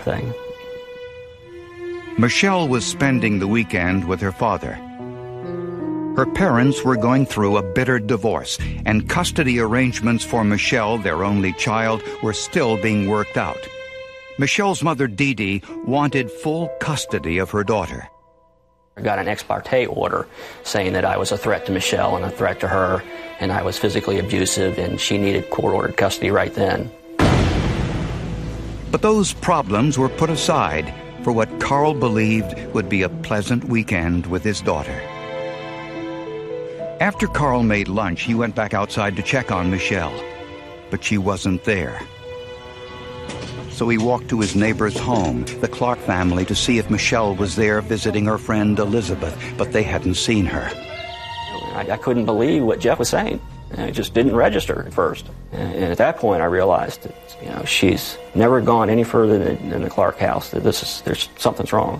thing. Michelle was spending the weekend with her father. Her parents were going through a bitter divorce, and custody arrangements for Michelle, their only child, were still being worked out. Michelle's mother, Dee Dee, wanted full custody of her daughter. I got an ex parte order saying that I was a threat to Michelle and a threat to her, and I was physically abusive, and she needed court-ordered custody right then. But those problems were put aside for what Carl believed would be a pleasant weekend with his daughter. After Carl made lunch, he went back outside to check on Michelle, but she wasn't there. So he walked to his neighbor's home, the Clark family, to see if Michelle was there visiting her friend Elizabeth, but they hadn't seen her. I couldn't believe what Jeff was saying. It just didn't register at first. And at that point, I realized that, she's never gone any further than the Clark house. That there's something's wrong.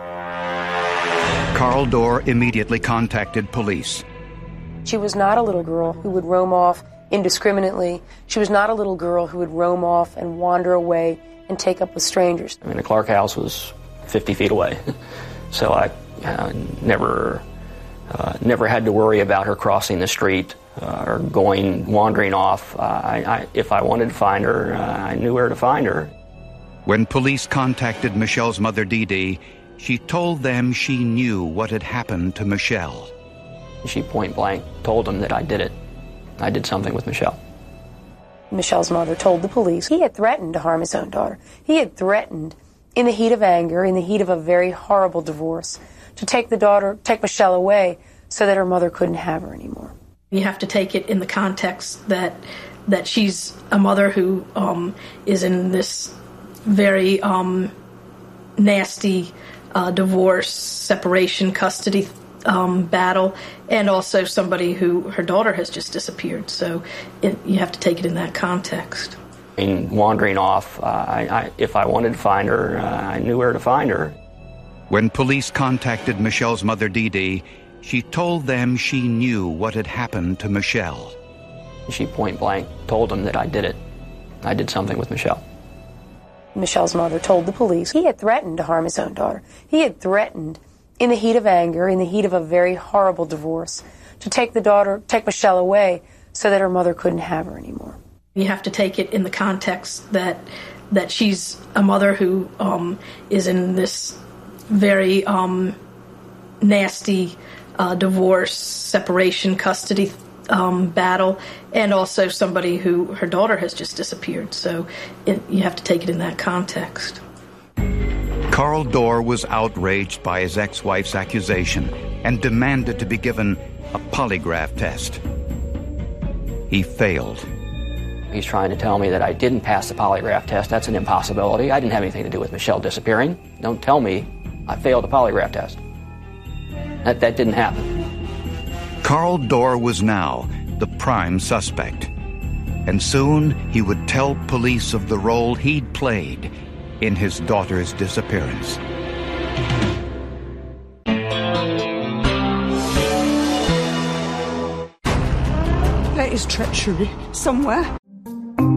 Carl Dorr immediately contacted police. She was not a little girl who would roam off indiscriminately. She was not a little girl who would roam off and wander away and take up with strangers. The Clark house was 50 feet away, so I never had to worry about her crossing the street or wandering off. If I wanted to find her, I knew where to find her. When police contacted Michelle's mother, Dee Dee, she told them she knew what had happened to Michelle. She point blank told them that I did it. I did something with Michelle. Michelle's mother told the police he had threatened to harm his own daughter. He had threatened, in the heat of anger, in the heat of a very horrible divorce, to take Michelle away so that her mother couldn't have her anymore. You have to take it in the context that she's a mother who is in this very nasty divorce, separation, custody battle, and also somebody who her daughter has just disappeared. So you have to take it in that context. In wandering off, if I wanted to find her, I knew where to find her. When police contacted Michelle's mother, Dee Dee, she told them she knew what had happened to Michelle. She point blank told them that I did it. I did something with Michelle. Michelle's mother told the police he had threatened to harm his own daughter. He had threatened, in the heat of anger, in the heat of a very horrible divorce, to take Michelle away so that her mother couldn't have her anymore. You have to take it in the context that she's a mother who is in this very nasty divorce, separation, custody battle, and also somebody who her daughter has just disappeared. So you have to take it in that context. Carl Dorr was outraged by his ex-wife's accusation and demanded to be given a polygraph test. He failed. He's trying to tell me that I didn't pass the polygraph test. That's an impossibility. I didn't have anything to do with Michelle disappearing. Don't tell me I failed the polygraph test. That didn't happen. Carl Dorr was now the prime suspect, and soon he would tell police of the role he'd played in his daughter's disappearance. There is treachery somewhere.